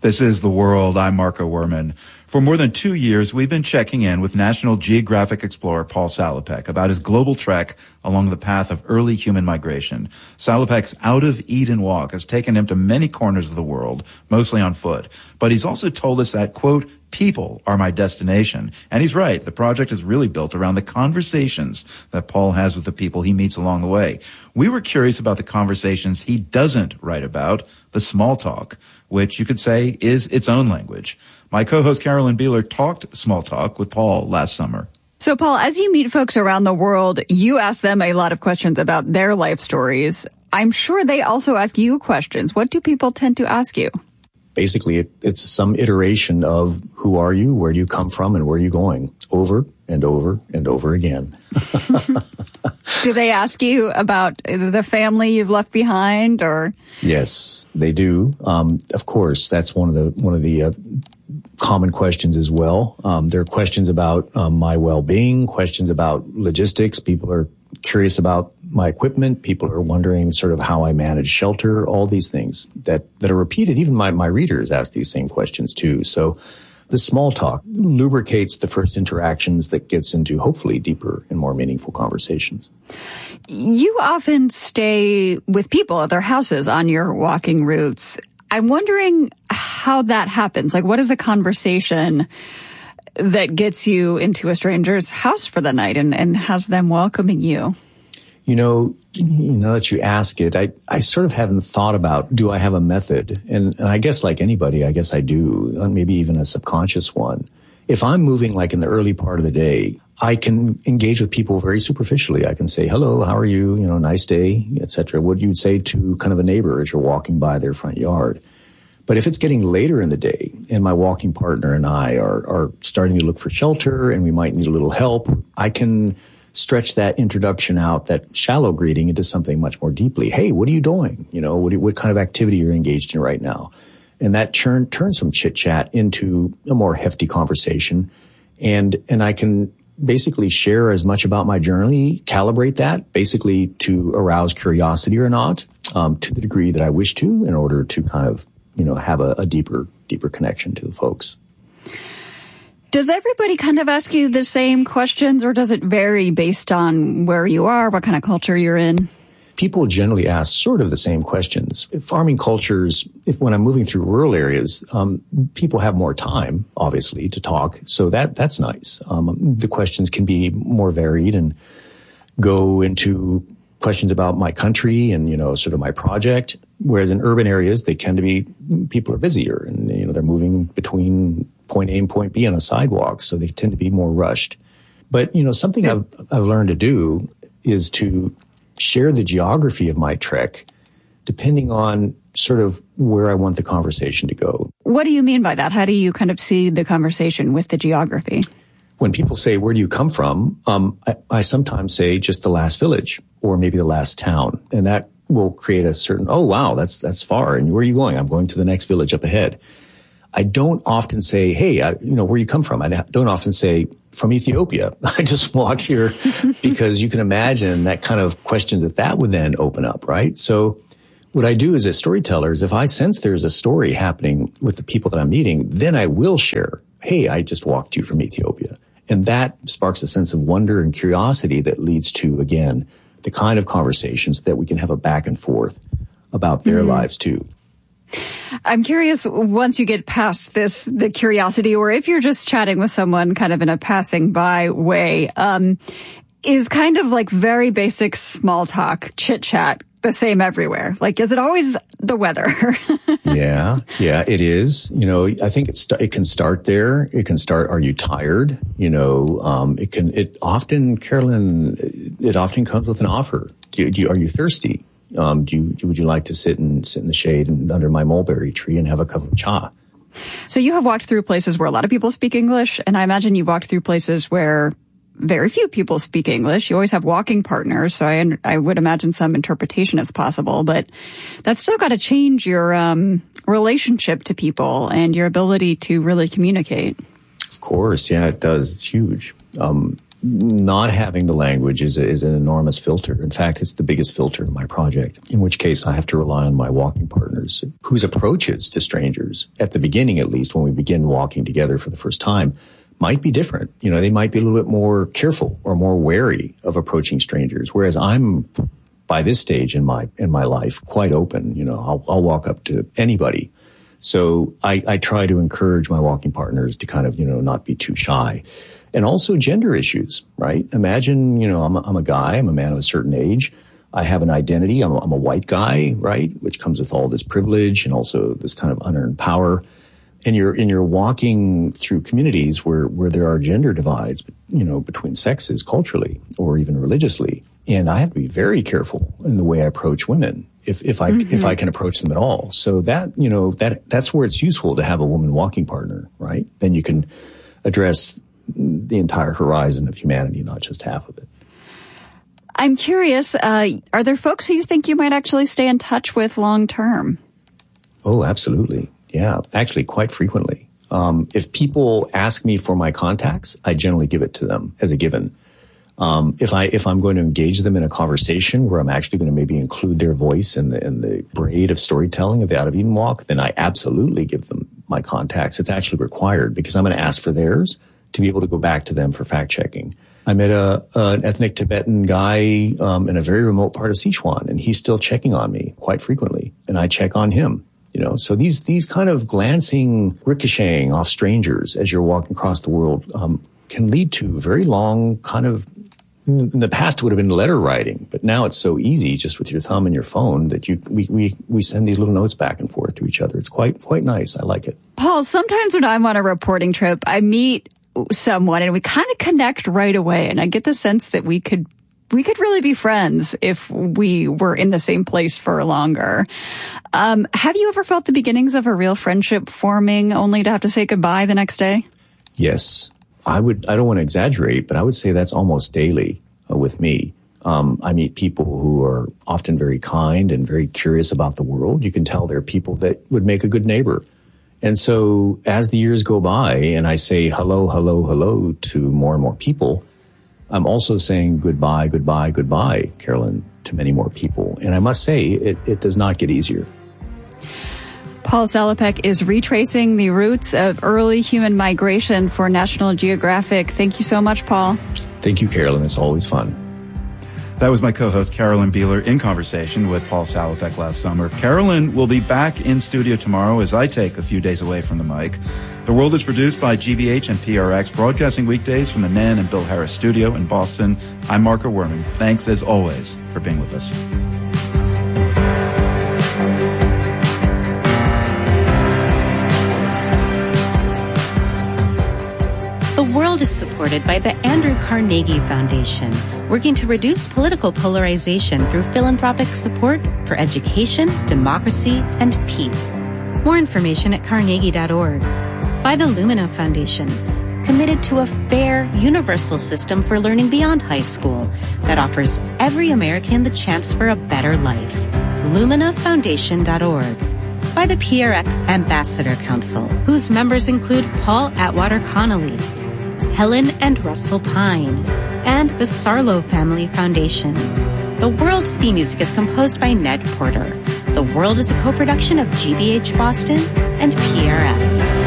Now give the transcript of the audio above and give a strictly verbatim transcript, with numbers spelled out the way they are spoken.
This is The World. I'm Marco Werman. For more than two years, we've been checking in with National Geographic explorer Paul Salopek about his global trek along the path of early human migration. Salopek's Out of Eden walk has taken him to many corners of the world, mostly on foot. But he's also told us that, quote, people are my destination. And he's right. The project is really built around the conversations that Paul has with the people he meets along the way. We were curious about the conversations he doesn't write about, the small talk, which you could say is its own language. My co-host Carolyn Beeler talked small talk with Paul last summer. So, Paul, as you meet folks around the world, you ask them a lot of questions about their life stories. I'm sure they also ask you questions. What do people tend to ask you? Basically, it, it's some iteration of who are you, where do you come from, and where are you going, over and over and over again. Do they ask you about the family you've left behind, or? Yes, they do. Um, of course, that's one of the one of the uh, common questions as well. Um, there are questions about um, my well-being, questions about logistics. People are curious about my equipment. People are wondering sort of how I manage shelter, all these things that, that are repeated. Even my, my readers ask these same questions too. So the small talk lubricates the first interactions that gets into hopefully deeper and more meaningful conversations. You often stay with people at their houses on your walking routes. I'm wondering how that happens. Like, what is the conversation that gets you into a stranger's house for the night and, and has them welcoming you? You know, now that you ask it, I, I sort of haven't thought about, do I have a method? And, and I guess like anybody, I guess I do, maybe even a subconscious one. If I'm moving like in the early part of the day, I can engage with people very superficially. I can say, hello, how are you? You know, nice day, et cetera. What you'd say to kind of a neighbor as you're walking by their front yard. But if it's getting later in the day and my walking partner and I are, are starting to look for shelter and we might need a little help, I can stretch that introduction out, that shallow greeting, into something much more deeply. Hey, what are you doing? You know, what, what kind of activity you're engaged in right now? And that turn, turns from chit chat into a more hefty conversation. And, and I can basically share as much about my journey, calibrate that basically to arouse curiosity or not, um, to the degree that I wish to, in order to kind of, you know, have a, a deeper, deeper connection to the folks. Does everybody kind of ask you the same questions, or does it vary based on where you are, what kind of culture you're in? People generally ask sort of the same questions. Farming cultures, if when I'm moving through rural areas, um, people have more time, obviously, to talk. So that, that's nice. Um, the questions can be more varied and go into questions about my country and, you know, sort of my project. Whereas in urban areas, they tend to be, people are busier and, you know, they're moving between point A and point B on a sidewalk. So they tend to be more rushed. But, you know, something I've, I've learned to do is to share the geography of my trek depending on sort of where I want the conversation to go. What do you mean by that? How do you kind of see the conversation with the geography? When people say, where do you come from? Um, I, I sometimes say just the last village or maybe the last town. And that will create a certain, oh, wow, that's, that's far. And where are you going? I'm going to the next village up ahead. I don't often say, hey, I, you know, where you come from? I don't often say from Ethiopia. I just walked here because you can imagine that kind of questions that that would then open up, right? So what I do as a storyteller is if I sense there's a story happening with the people that I'm meeting, then I will share, hey, I just walked to you from Ethiopia. And that sparks a sense of wonder and curiosity that leads to, again, the kind of conversations that we can have a back and forth about their mm. lives too. I'm curious, once you get past this, the curiosity, or if you're just chatting with someone kind of in a passing by way, um, is kind of like very basic small talk, chit chat, the same everywhere? Like, is it always the weather? yeah, yeah, it is. You know, I think it's, it can start there. It can start, are you tired? You know, um, it can, it often, Carolyn, it often comes with an offer. Do you, do you, are you thirsty? Um, do you, would you like to sit and sit in the shade and under my mulberry tree and have a cup of cha? So you have walked through places where a lot of people speak English, and I imagine you've walked through places where very few people speak English. You always have walking partners, so I, I would imagine some interpretation is possible, but that's still got to change your um, relationship to people and your ability to really communicate. Of course, yeah, it does. It's huge. Um, not having the language is, a, is an enormous filter. In fact, it's the biggest filter in my project, in which case I have to rely on my walking partners whose approaches to strangers, at the beginning at least, when we begin walking together for the first time, might be different. You know, they might be a little bit more careful or more wary of approaching strangers, whereas I'm, by this stage in my in my life, quite open. You know, I'll, I'll walk up to anybody. So I, I try to encourage my walking partners to kind of, you know, not be too shy. And also gender issues, right? Imagine, you know, I'm a, I'm a guy, I'm a man of a certain age. I have an identity. I'm a, I'm a white guy, right? Which comes with all this privilege and also this kind of unearned power. And you're, and you're walking through communities where, where there are gender divides, you know, between sexes culturally or even religiously. And I have to be very careful in the way I approach women, if, if I, mm-hmm. if I can approach them at all. So that, you know, that, that's where it's useful to have a woman walking partner, right? Then you can address the entire horizon of humanity, not just half of it. I'm curious, uh, are there folks who you think you might actually stay in touch with long term? Oh, absolutely. Yeah, actually quite frequently. Um, if people ask me for my contacts, I generally give it to them as a given. Um, if I, if I'm going to engage them in a conversation where I'm actually going to maybe include their voice in the, in the braid of storytelling of the Out of Eden Walk, then I absolutely give them my contacts. It's actually required because I'm going to ask for theirs to be able to go back to them for fact checking. I met a, an ethnic Tibetan guy, um, in a very remote part of Sichuan, and he's still checking on me quite frequently, and I check on him. You know, so these, these kind of glancing, ricocheting off strangers as you're walking across the world, um, can lead to very long kind of, in the past it would have been letter writing, but now it's so easy just with your thumb and your phone that you, we, we, we send these little notes back and forth to each other. It's quite, quite nice. I like it. Paul, sometimes when I'm on a reporting trip, I meet someone and we kind of connect right away. And I get the sense that we could We could really be friends if we were in the same place for longer. Um, have you ever felt the beginnings of a real friendship forming only to have to say goodbye the next day? Yes. I would, I don't want to exaggerate, but I would say that's almost daily uh, with me. Um, I meet people who are often very kind and very curious about the world. You can tell they're people that would make a good neighbor. And so as the years go by and I say hello, hello, hello to more and more people, I'm also saying goodbye, goodbye, goodbye, Carolyn, to many more people. And I must say, it, it does not get easier. Paul Salopek is retracing the roots of early human migration for National Geographic. Thank you so much, Paul. Thank you, Carolyn. It's always fun. That was my co-host, Carolyn Beeler, in conversation with Paul Salopek last summer. Carolyn will be back in studio tomorrow as I take a few days away from the mic. The World is produced by G B H and P R X, broadcasting weekdays from the Nan and Bill Harris studio in Boston. I'm Marco Werman. Thanks, as always, for being with us. The World is supported by the Andrew Carnegie Foundation, working to reduce political polarization through philanthropic support for education, democracy, and peace. More information at carnegie dot org. By the Lumina Foundation, committed to a fair, universal system for learning beyond high school that offers every American the chance for a better life. lumina foundation dot org. By the P R X Ambassador Council, whose members include Paul Atwater Connolly, Helen and Russell Pine, and the Sarlo Family Foundation. The World's theme music is composed by Ned Porter. The World is a co-production of G B H Boston and P R X.